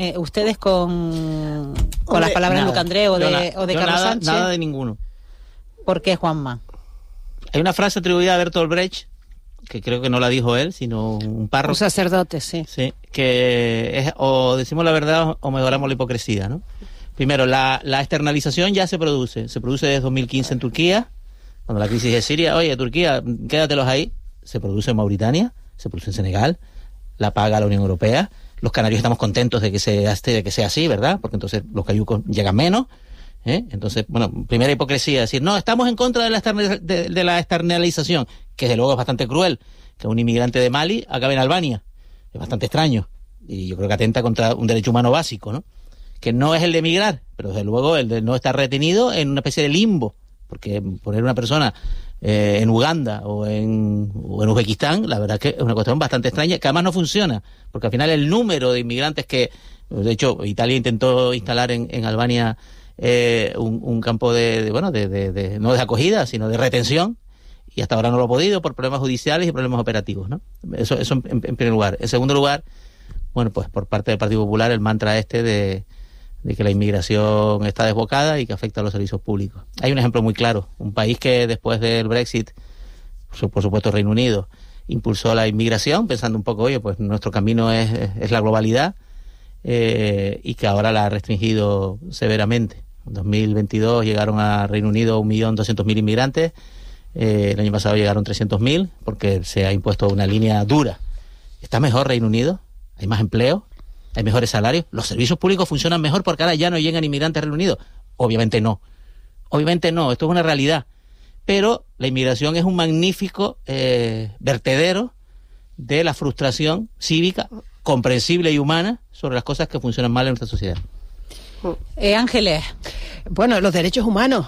ustedes con las palabras de Luc André o de Carlos Sánchez? Nada de ninguno. ¿Por qué, Juanma? Hay una frase atribuida a Bertolt Brecht, que creo que no la dijo él, sino un párroco. Un sacerdote, sí. Sí, que es o decimos la verdad o mejoramos la hipocresía, ¿no? Primero, la externalización ya se produce desde 2015 en Turquía, cuando la crisis de Siria, oye, Turquía, quédatelos ahí, se produce en Mauritania, se produce en Senegal, la paga la Unión Europea, los canarios estamos contentos de que sea así, ¿verdad? Porque entonces los cayucos llegan menos, Entonces, bueno, primera hipocresía, decir, no, estamos en contra de la externalización, que desde luego es bastante cruel, que un inmigrante de Mali acabe en Albania, es bastante extraño, y yo creo que atenta contra un derecho humano básico, ¿no? Que no es el de emigrar, pero desde luego el de no estar retenido en una especie de limbo, porque poner una persona en Uganda o en Uzbekistán, la verdad que es una cuestión bastante extraña, que además no funciona, porque al final el número de inmigrantes que, de hecho, Italia intentó instalar en Albania un campo no de acogida, sino de retención, y hasta ahora no lo ha podido por problemas judiciales y problemas operativos, ¿no? Eso en primer lugar. En segundo lugar, bueno, pues por parte del Partido Popular el mantra de que la inmigración está desbocada y que afecta a los servicios públicos. Hay un ejemplo muy claro, un país que después del Brexit, por supuesto Reino Unido, impulsó la inmigración pensando un poco, oye, pues nuestro camino es la globalidad, y que ahora la ha restringido severamente. En 2022 llegaron a Reino Unido 1.200.000 inmigrantes, el año pasado llegaron 300.000 porque se ha impuesto una línea dura. ¿Está mejor Reino Unido? ¿Hay más empleo? ¿Hay mejores salarios? ¿Los servicios públicos funcionan mejor porque ahora ya no llegan inmigrantes a Reino Unido? Obviamente no. Obviamente no, esto es una realidad. Pero la inmigración es un magnífico vertedero de la frustración cívica, comprensible y humana, sobre las cosas que funcionan mal en nuestra sociedad. Ángeles. Bueno, los derechos humanos.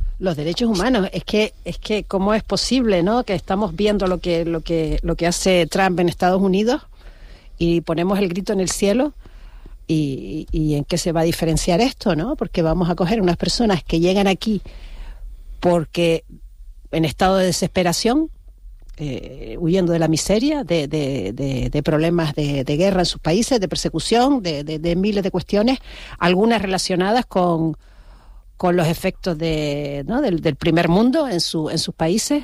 Es que cómo es posible, ¿no? Que estamos viendo lo que hace Trump en Estados Unidos y ponemos el grito en el cielo y en qué se va a diferenciar esto, ¿no? Porque vamos a coger unas personas que llegan aquí porque en estado de desesperación, huyendo de la miseria, de problemas de guerra en sus países, de persecución, de miles de cuestiones, algunas relacionadas con los efectos del primer mundo en sus países,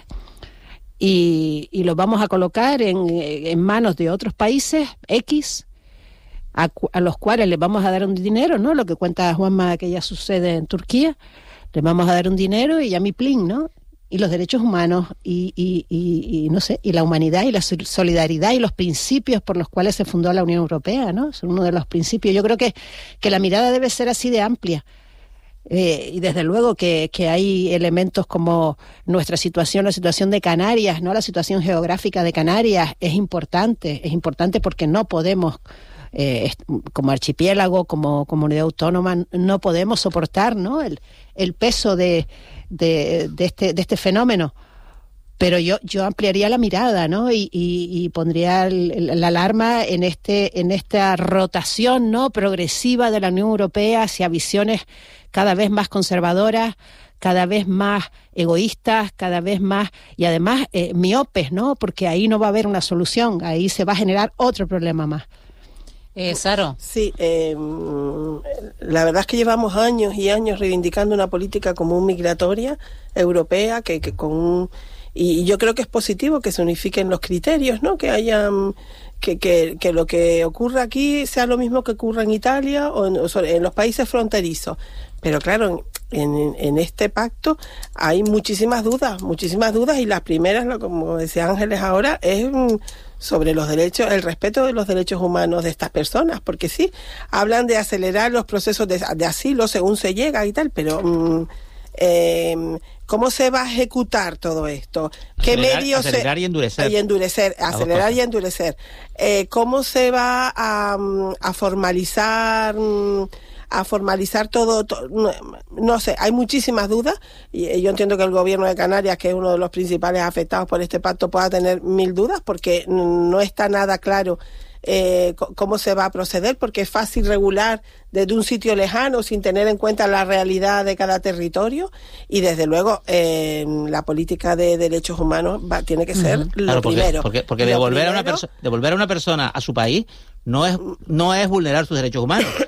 y los vamos a colocar en manos de otros países X, a los cuales les vamos a dar un dinero, ¿no? Lo que cuenta Juanma que ya sucede en Turquía, les vamos a dar un dinero y ya mi plin, ¿no? Y los derechos humanos y no sé, y la humanidad y la solidaridad y los principios por los cuales se fundó la Unión Europea, ¿no? Son uno de los principios. Yo creo que la mirada debe ser así de amplia. Y desde luego que hay elementos como nuestra situación, la situación de Canarias, ¿no? La situación geográfica de Canarias es importante porque no podemos, como archipiélago, como comunidad autónoma, no podemos soportar, ¿no? el peso de este fenómeno. Pero yo ampliaría la mirada, ¿no? Y pondría la alarma en esta rotación, ¿no? Progresiva de la Unión Europea hacia visiones cada vez más conservadoras, cada vez más egoístas, cada vez más, y además miopes, ¿no? Porque ahí no va a haber una solución, ahí se va a generar otro problema más. Saro. Sí, la verdad es que llevamos años y años reivindicando una política común migratoria europea y yo creo que es positivo que se unifiquen los criterios, ¿no? Que hayan que lo que ocurra aquí sea lo mismo que ocurra en Italia o en los países fronterizos. Pero claro, en este pacto hay muchísimas dudas, y las primeras, como decía Ángeles ahora, es sobre los derechos, el respeto de los derechos humanos de estas personas, porque sí, hablan de acelerar los procesos de asilo según se llega y tal, pero ¿cómo se va a ejecutar todo esto? ¿Qué medios acelerar y endurecer. Acelerar y endurecer. ¿Cómo se va a formalizar? A formalizar todo, no sé, hay muchísimas dudas, y yo entiendo que el gobierno de Canarias, que es uno de los principales afectados por este pacto, pueda tener 1000 dudas, porque no está nada claro cómo se va a proceder, porque es fácil regular desde un sitio lejano sin tener en cuenta la realidad de cada territorio, y desde luego la política de derechos humanos tiene que ser lo primero. Porque devolver a una persona a su país no es vulnerar sus derechos humanos,